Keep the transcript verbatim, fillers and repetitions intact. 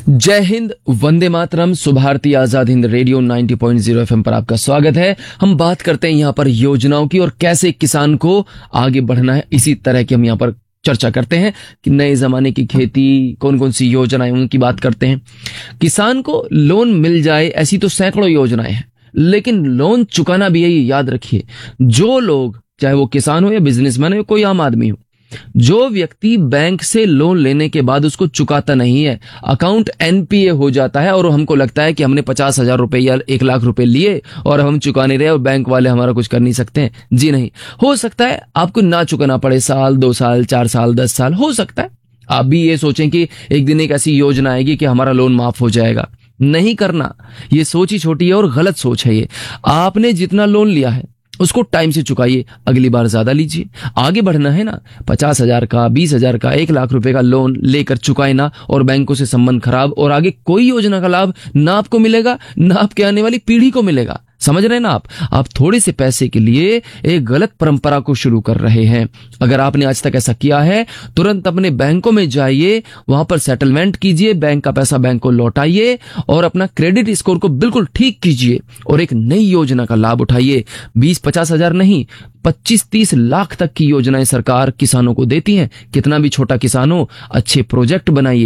जय हिंद, वंदे मातरम। सुभारतीय आजाद हिंद रेडियो नब्बे point zero FM पर आपका स्वागत है। हम बात करते हैं यहाँ पर योजनाओं की और कैसे किसान को आगे बढ़ना है। इसी तरह की हम यहाँ पर चर्चा करते हैं कि नए जमाने की खेती, कौन कौन सी योजनाएं, उनकी बात करते हैं। किसान को लोन मिल जाए ऐसी तो सैकड़ों योजनाएं हैं, लेकिन लोन चुकाना भी है, ये याद रखिए। जो लोग, चाहे वो किसान हो या बिजनेसमैन हो या कोई आम आदमी हो, जो व्यक्ति बैंक से लोन लेने के बाद उसको चुकाता नहीं है, अकाउंट एनपीए हो जाता है और हमको लगता है कि हमने पचास हजार रुपए या एक लाख रुपए लिए और हम चुका नहीं रहे और बैंक वाले हमारा कुछ कर नहीं सकते हैं। जी नहीं, हो सकता है आपको ना चुकाना पड़े, साल, दो साल, चार साल, दस साल हो सकता है। आप भी ये सोचें कि एक दिन एक ऐसी योजना आएगी कि हमारा लोन माफ हो जाएगा। नहीं करना, ये सोच ही छोटी है और गलत सोच है। ये आपने जितना लोन लिया है उसको टाइम से चुकाइए, अगली बार ज्यादा लीजिए। आगे बढ़ना है ना, पचास हजार का, बीस हजार का, एक लाख रुपए का लोन लेकर चुकाए ना और बैंकों से संबंध खराब, और आगे कोई योजना का लाभ ना आपको मिलेगा ना आपके आने वाली पीढ़ी को मिलेगा। समझ रहे हैं ना आप आप थोड़े से पैसे के लिए एक गलत परंपरा को शुरू कर रहे हैं। अगर आपने आज तक ऐसा किया है, तुरंत अपने बैंकों में जाइए, वहां पर सेटलमेंट कीजिए, बैंक का पैसा बैंक को लौटाइए और अपना क्रेडिट स्कोर को बिल्कुल ठीक कीजिए और एक नई योजना का लाभ उठाइए। बीस पचास हजार नहीं, पच्चीस तीस लाख तक की योजनाएं सरकार किसानों को देती है। कितना भी छोटा किसान हो, अच्छे प्रोजेक्ट बनाइए।